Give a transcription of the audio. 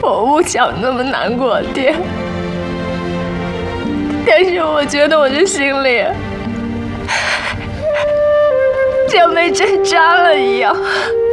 我不想那么难过，爹。但是我觉得我这心里像被针扎了一样。